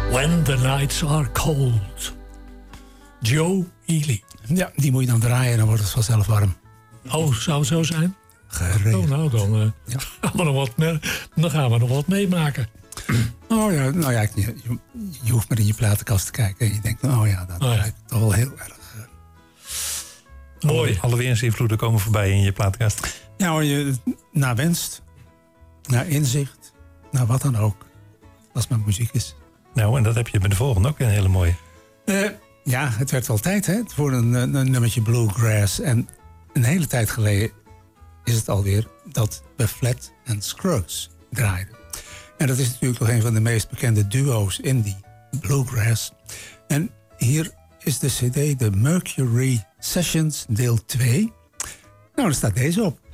When the Nights Are Cold. Joe Ely. Ja, die moet je dan draaien en dan wordt het vanzelf warm. Oh, zou het zo zijn? Geregeld. Oh, nou, dan, dan gaan we nog wat meemaken. Oh ja, nou ja, je hoeft maar in je platenkast te kijken. En je denkt, oh ja, dat lijkt toch wel heel erg. Mooi. Alle weersinvloeden komen voorbij in je platenkast. Ja hoor, naar wenst, naar inzicht, naar wat dan ook. Als het maar muziek is. Nou, en dat heb je met de volgende ook een hele mooie. Ja, het werd wel tijd hè, voor een nummertje bluegrass. En een hele tijd geleden is het alweer dat we Flat and Scruggs draaiden. En dat is natuurlijk nog een van de meest bekende duo's in die bluegrass. En hier is de cd, de Mercury Sessions deel 2. Nou, daar staat deze op.